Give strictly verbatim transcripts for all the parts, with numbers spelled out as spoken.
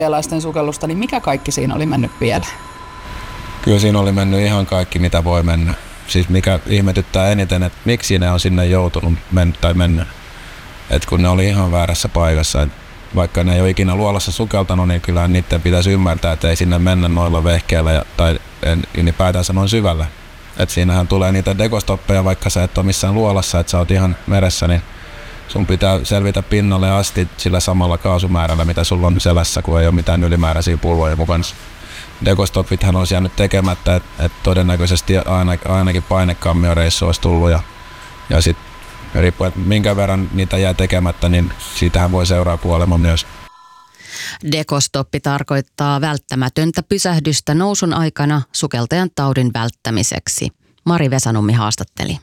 Lasten sukellusta, niin mikä kaikki siinä oli mennyt pieleen? Kyllä siinä oli mennyt ihan kaikki, mitä voi mennä. Siis mikä ihmetyttää eniten, että miksi ne on sinne joutunut men- tai mennä. Et kun ne oli ihan väärässä paikassa. Et vaikka ne ei ole ikinä luolassa sukeltanut, niin kyllä niiden pitäisi ymmärtää, että ei sinne mennä noilla vehkeillä ja, tai ylipäätänsä noin syvällä. Et siinähän tulee niitä dekostoppeja, vaikka sä et ole missään luolassa, että sä oot ihan meressä, niin sun pitää selvitä pinnalle asti sillä samalla kaasumäärällä, mitä sulla on selässä, kun ei ole mitään ylimääräisiä pulloja mukana. Dekostoppithan olisi jäänyt tekemättä, että et todennäköisesti aina, ainakin painekammioreissu olisi tullut. Ja, ja sitten riippuen, että minkä verran niitä jää tekemättä, niin siitähän voi seuraa kuolema myös. Dekostoppi tarkoittaa välttämätöntä pysähdystä nousun aikana sukeltajan taudin välttämiseksi. Mari Vesanummi haastatteli.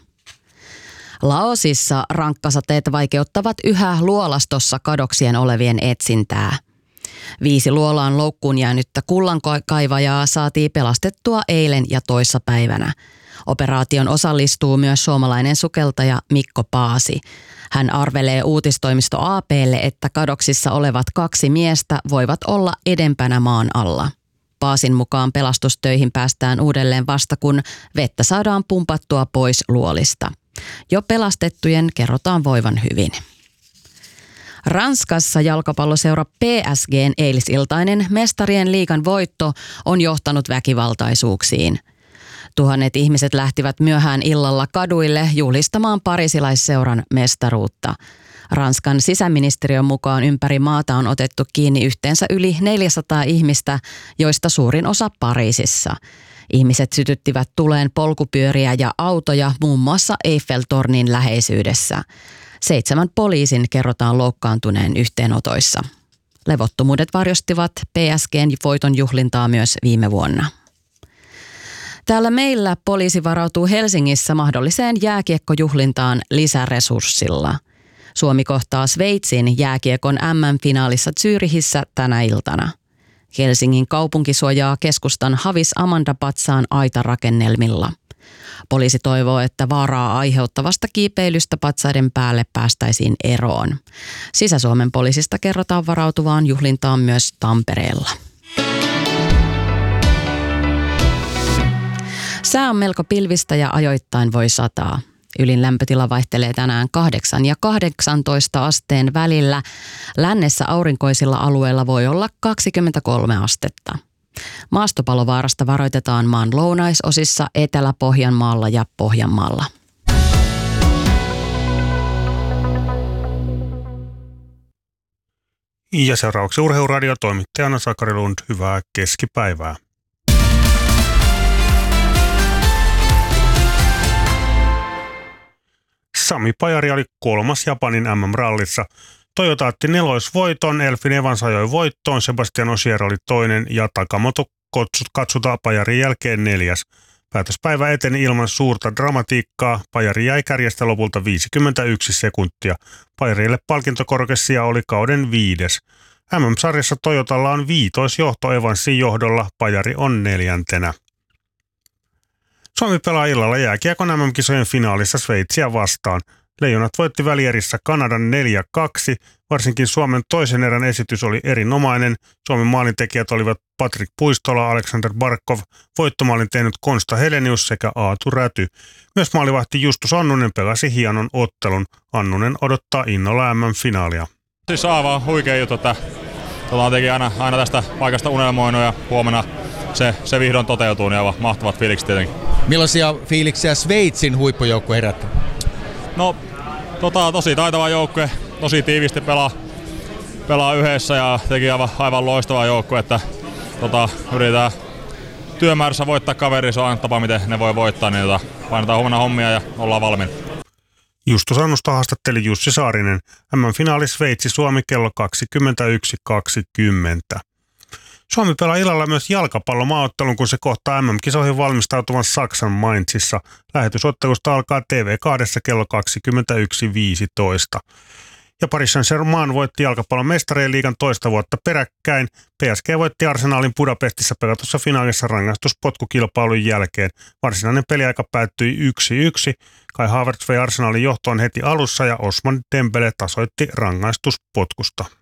Laosissa rankkasateet vaikeuttavat yhä luolastossa kadoksien olevien etsintää. Viisi luolaan loukkuun jäänyttä kullankaivajaa saatiin pelastettua eilen ja toissapäivänä. Operaation osallistuu myös suomalainen sukeltaja Mikko Paasi. Hän arvelee uutistoimisto A P:lle, että kadoksissa olevat kaksi miestä voivat olla edempänä maan alla. Paasin mukaan pelastustöihin päästään uudelleen vasta, kun vettä saadaan pumpattua pois luolista. Jo pelastettujen kerrotaan voivan hyvin. Ranskassa jalkapalloseura P S G:n eilisiltainen mestarien liigan voitto on johtanut väkivaltaisuuksiin. Tuhannet ihmiset lähtivät myöhään illalla kaduille juhlistamaan parisilaisseuran mestaruutta. Ranskan sisäministeriön mukaan ympäri maata on otettu kiinni yhteensä yli neljäsataa ihmistä, joista suurin osa Pariisissa. Ihmiset sytyttivät tuleen polkupyöriä ja autoja muun muassa Eiffel-tornin läheisyydessä. Seitsemän poliisin kerrotaan loukkaantuneen yhteenotoissa. Levottomuudet varjostivat P S G:n voiton juhlintaa myös viime vuonna. Täällä meillä poliisi varautuu Helsingissä mahdolliseen jääkiekkojuhlintaan lisäresurssilla. Suomi kohtaa Sveitsin jääkiekon M M-finaalissa Zürichissä tänä iltana. Helsingin kaupunki suojaa keskustan Havis Amanda-patsaan aitarakennelmilla. Poliisi toivoo, että vaaraa aiheuttavasta kiipeilystä patsaiden päälle päästäisiin eroon. Sisä-Suomen poliisista kerrotaan varautuvaan juhlintaan myös Tampereella. Sää on melko pilvistä ja ajoittain voi sataa. Ylin lämpötila vaihtelee tänään kahdeksan ja kahdeksantoista asteen välillä. Lännessä aurinkoisilla alueilla voi olla kaksikymmentäkolme astetta. Maastopalovaarasta varoitetaan maan lounaisosissa Etelä-Pohjanmaalla ja Pohjanmaalla. Ja seuraavaksi Urheiluradio toimittajana Sakari Lund. Hyvää keskipäivää. Sami Pajari oli kolmas Japanin M M-rallissa. Toyota otti neloisvoiton, Elfin Evans ajoi voittoon, Sebastian Ogier oli toinen ja Takamoto Katsuta Pajarin jälkeen neljäs. Päätöspäivä eteni ilman suurta dramatiikkaa. Pajari jäi kärjestä lopulta viisikymmentäyksi sekuntia. Pajarille palkintokorkeussia oli kauden viides. M M-sarjassa Toyotalla on viitoisjohto Evansin johdolla, Pajari on neljäntenä. Suomi pelaa illalla jääkiekon M M-kisojen finaalissa Sveitsiä vastaan. Leijonat voitti välierissä Kanadan neljä kaksi. Varsinkin Suomen toisen erän esitys oli erinomainen. Suomen maalintekijät olivat Patrik Puistola, Aleksander Barkov, voittomaalin tehnyt Konsta Helenius sekä Aatu Räty. Myös maalivahti Justus Annunen pelasi hienon ottelun. Annunen odottaa innolla M M-finaalia. Siis aivan huikea juttu, että tota, teki aina, aina tästä paikasta unelmoinut ja huomenna se, se vihdoin toteutuu, niin aivan mahtavat fiilikset tietenkin. Millaisia fiiliksiä Sveitsin huippujoukkue herätti? No, tota, tosi taitava joukkue, tosi tiivisti pelaa, pelaa yhdessä ja teki aivan, aivan loistava joukkue, että tota, yritetään työmäärässä voittaa kaveri, se on aina tapa, miten ne voi voittaa, niin tota, painetaan huomenna hommia ja ollaan valmiina. Justus Annusta haastatteli Jussi Saarinen. M M-finaali Sveitsi-Suomi kello kaksikymmentäyksi kaksikymmentä. Suomi pelaa illalla myös jalkapallomaaottelun, kun se kohtaa M M-kisoihin valmistautuvan Saksan Mainzissa. Lähetysottelusta alkaa T V kaksi kello kaksikymmentäyksi viisitoista. Ja Paris Saint-Germain voitti jalkapallon mestarien liigan toista vuotta peräkkäin. P S G voitti Arsenalin Budapestissa pelatussa finaalissa rangaistuspotkukilpailun jälkeen. Varsinainen peliaika päättyi yksi yksi. Kai Havertz vei Arsenalin johtoon heti alussa ja Osman Dembele tasoitti rangaistuspotkusta.